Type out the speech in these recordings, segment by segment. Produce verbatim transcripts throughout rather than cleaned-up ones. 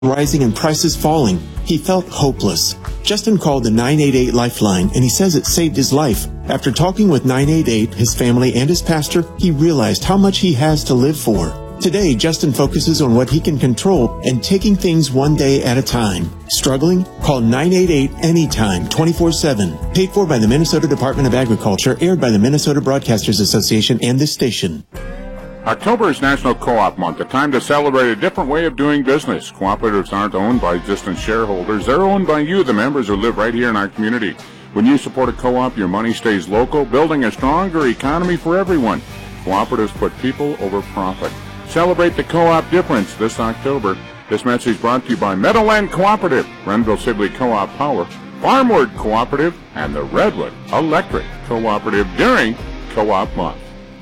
rising and prices falling. He felt hopeless. Justin called the nine eight eight Lifeline, and he says it saved his life. After talking with nine eight eight, his family, and his pastor, he realized how much he has to live for. Today, Justin focuses on what he can control and taking things one day at a time. Struggling? Call nine eight eight anytime, twenty-four seven. Paid for by the Minnesota Department of Agriculture, aired by the Minnesota Broadcasters Association and this station. October is National Co-op Month, a time to celebrate a different way of doing business. Cooperatives aren't owned by distant shareholders. They're owned by you, the members who live right here in our community. When you support a co-op, your money stays local, building a stronger economy for everyone. Cooperatives put people over profit. Celebrate the co-op difference this October. This message brought to you by Meadowland Cooperative, Renville Sibley Co-op Power, Farmwood Cooperative, and the Redwood Electric Cooperative during Co-op Month.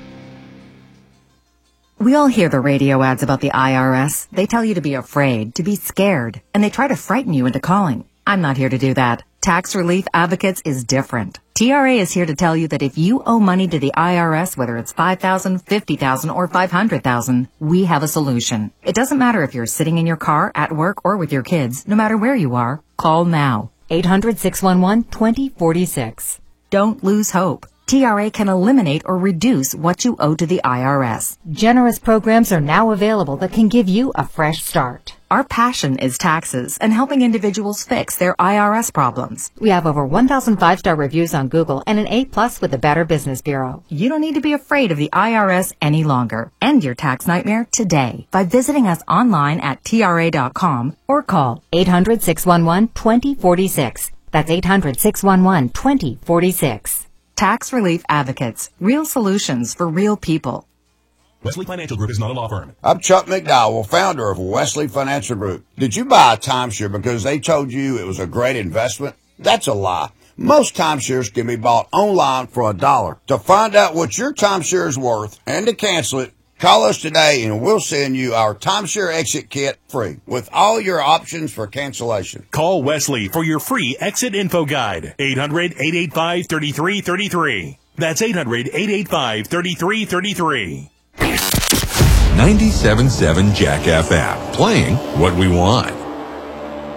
We all hear the radio ads about the I R S. They tell you to be afraid, to be scared, and they try to frighten you into calling. I'm not here to do that. Tax Relief Advocates is different. T R A is here to tell you that if you owe money to the I R S, whether it's five thousand dollars, fifty thousand dollars, or five hundred thousand dollars, we have a solution. It doesn't matter if you're sitting in your car, at work, or with your kids. No matter where you are, call now. eight hundred, six one one, two zero four six. Don't lose hope. T R A can eliminate or reduce what you owe to the I R S. Generous programs are now available that can give you a fresh start. Our passion is taxes and helping individuals fix their I R S problems. We have over one thousand five-star reviews on Google and an A plus with the Better Business Bureau. You don't need to be afraid of the I R S any longer. End your tax nightmare today by visiting us online at T R A dot com or call eight hundred, six one one, two zero four six. That's eight hundred, six one one, two zero four six. Tax Relief Advocates. Real solutions for real people. Wesley Financial Group is not a law firm. I'm Chuck McDowell, founder of Wesley Financial Group. Did you buy a timeshare because they told you it was a great investment? That's a lie. Most timeshares can be bought online for a dollar. To find out what your timeshare is worth and to cancel it, call us today and we'll send you our timeshare exit kit free with all your options for cancellation. Call Wesley for your free exit info guide. eight hundred, eight eight five, three three three three. That's eight hundred, eight eight five, three three three three. ninety-seven point seven Jack F M, playing what we want.